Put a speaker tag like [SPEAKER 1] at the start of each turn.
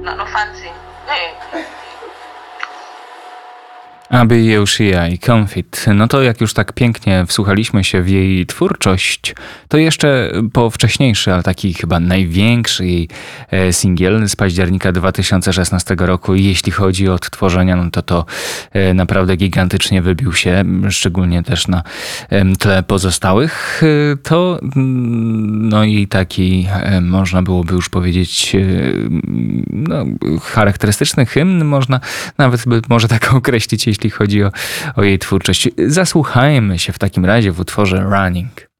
[SPEAKER 1] no fancy. Hey.
[SPEAKER 2] Aby Yoshia i Comfit, no to jak już tak pięknie wsłuchaliśmy się w jej twórczość, to jeszcze po wcześniejszy, ale taki chyba największy jej singiel z października 2016 roku, jeśli chodzi o odtworzenia, no to naprawdę gigantycznie wybił się, szczególnie też na tle pozostałych. To no i taki można byłoby już powiedzieć no, charakterystyczny hymn, można nawet by może tak określić, jeśli chodzi o jej twórczość. Zasłuchajmy się w takim razie w utworze Running.